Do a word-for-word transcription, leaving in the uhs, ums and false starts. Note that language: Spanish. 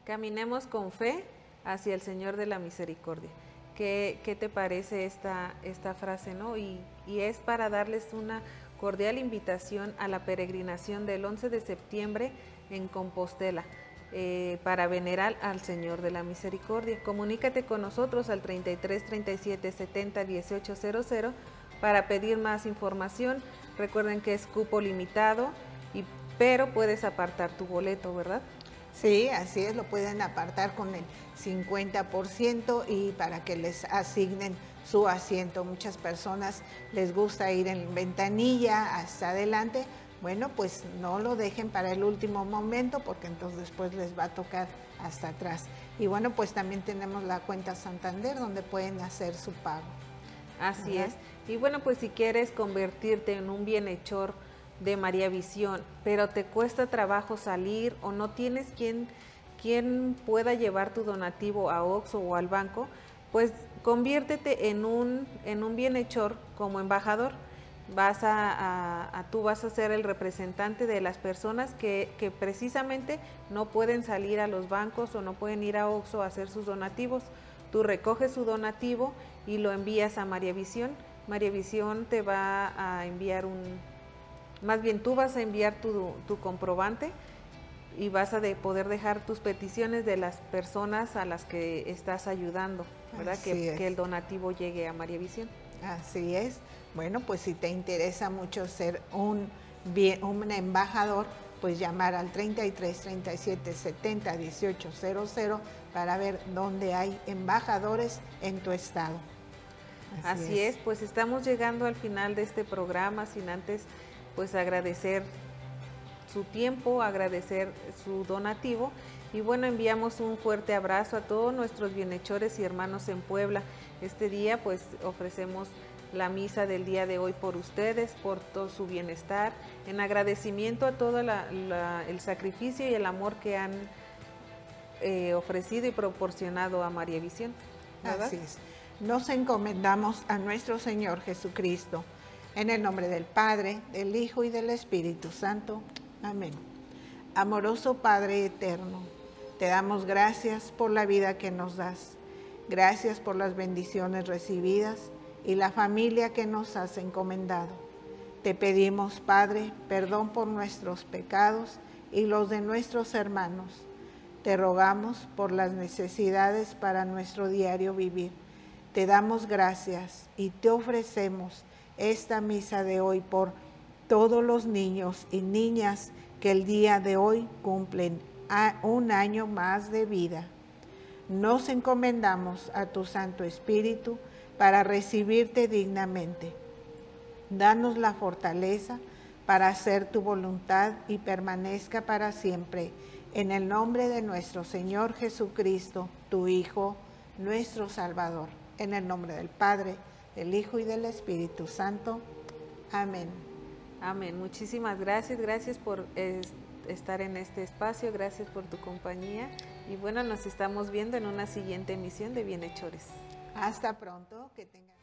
Caminemos con fe hacia el Señor de la Misericordia. ¿Qué, qué te parece esta, esta frase, no? Y, y es para darles una cordial invitación a la peregrinación del once de septiembre en Compostela, eh, para venerar al Señor de la Misericordia. Comunícate con nosotros al treinta y tres, treinta y siete, setenta, dieciocho cero cero para pedir más información. Recuerden que es cupo limitado, y, pero puedes apartar tu boleto, ¿verdad? Sí, así es, lo pueden apartar con el cincuenta por ciento y para que les asignen su asiento. Muchas personas les gusta ir en ventanilla hasta adelante. Bueno, pues no lo dejen para el último momento porque entonces después les va a tocar hasta atrás. Y bueno, pues también tenemos la cuenta Santander donde pueden hacer su pago. Así ¿verdad? Es. Y bueno, pues si quieres convertirte en un bienhechor de María Visión, pero te cuesta trabajo salir o no tienes quien, quien pueda llevar tu donativo a Oxxo o al banco, pues conviértete en un, en un bienhechor como embajador. Vas a, a, a, tú vas a ser el representante de las personas que, que precisamente no pueden salir a los bancos o no pueden ir a Oxxo a hacer sus donativos. Tú recoges su donativo y lo envías a María Visión. María Visión te va a enviar un, más bien tú vas a enviar tu, tu comprobante y vas a de poder dejar tus peticiones de las personas a las que estás ayudando, ¿verdad? Que, que el donativo llegue a María Visión. Así es. Bueno, pues si te interesa mucho ser un, bien, un embajador, pues llamar al treinta y tres, treinta y siete, setenta, dieciocho cero cero para ver dónde hay embajadores en tu estado. Así, Así es. es, pues estamos llegando al final de este programa, sin antes pues agradecer su tiempo, agradecer su donativo y bueno, enviamos un fuerte abrazo a todos nuestros bienhechores y hermanos en Puebla. Este día pues ofrecemos la misa del día de hoy por ustedes, por todo su bienestar, en agradecimiento a todo la, la, el sacrificio y el amor que han eh, ofrecido y proporcionado a María Visión, ¿verdad? Así es. Nos encomendamos a nuestro Señor Jesucristo, en el nombre del Padre, del Hijo y del Espíritu Santo. Amén. Amoroso Padre eterno, te damos gracias por la vida que nos das. Gracias por las bendiciones recibidas y la familia que nos has encomendado. Te pedimos, Padre, perdón por nuestros pecados y los de nuestros hermanos. Te rogamos por las necesidades para nuestro diario vivir. Te damos gracias y te ofrecemos esta misa de hoy por todos los niños y niñas que el día de hoy cumplen un año más de vida. Nos encomendamos a tu Santo Espíritu para recibirte dignamente. Danos la fortaleza para hacer tu voluntad y permanezca para siempre. En el nombre de nuestro Señor Jesucristo, tu Hijo, nuestro Salvador. En el nombre del Padre, del Hijo y del Espíritu Santo. Amén. Amén. Muchísimas gracias. Gracias por eh, estar en este espacio. Gracias por tu compañía. Y bueno, nos estamos viendo en una siguiente emisión de Bienhechores. Hasta pronto. Que tengan...